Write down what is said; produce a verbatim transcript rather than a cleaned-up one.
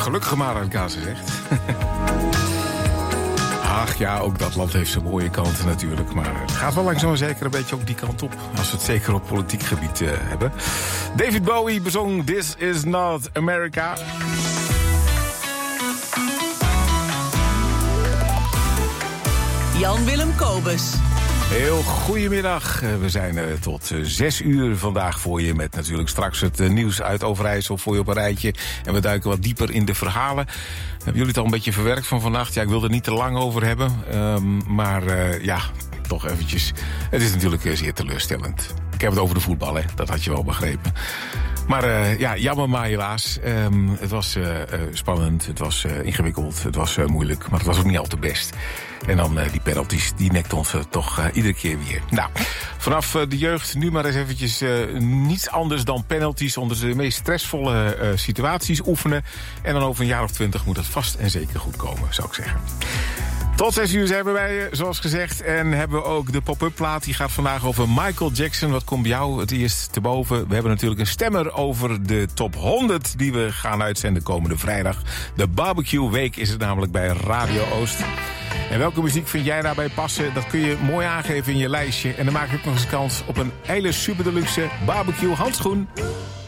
Gelukkig maar, had Gaza zegt. Ach ja, ook dat land heeft zijn mooie kanten natuurlijk. Maar het gaat wel langzaam maar zeker een beetje ook die kant op. Als we het zeker op politiek gebied uh, hebben. David Bowie bezong This Is Not America. Jan-Willem Kobus. Heel goedemiddag. We zijn uh, tot uh, zes uur vandaag voor je... met natuurlijk straks het uh, nieuws uit Overijssel voor je op een rijtje. En we duiken wat dieper in de verhalen. Hebben jullie het al een beetje verwerkt van vannacht? Ja, ik wil er niet te lang over hebben. Um, maar uh, ja, toch eventjes. Het is natuurlijk uh, zeer teleurstellend. Ik heb het over de voetbal, hè. Dat had je wel begrepen. Maar uh, ja, jammer maar helaas. Um, het was uh, uh, spannend, het was uh, ingewikkeld, het was uh, moeilijk. Maar het was ook niet al te best. En dan uh, die penalties, die nekt ons uh, toch uh, iedere keer weer. Nou, vanaf uh, de jeugd nu maar eens eventjes uh, niets anders dan penalties... onder de meest stressvolle uh, situaties oefenen. En dan over een jaar of twintig moet het vast en zeker goed komen, zou ik zeggen. Tot zes uur zijn we bij je, zoals gezegd. En hebben we ook de pop-up plaat. Die gaat vandaag over Michael Jackson. Wat komt bij jou het eerst te boven? We hebben natuurlijk een stemmer over de top honderd... die we gaan uitzenden komende vrijdag. De barbecue week is het namelijk bij Radio Oost. En welke muziek vind jij daarbij passen? Dat kun je mooi aangeven in je lijstje. En dan maak ik ook nog eens kans op een hele super deluxe barbecue handschoen.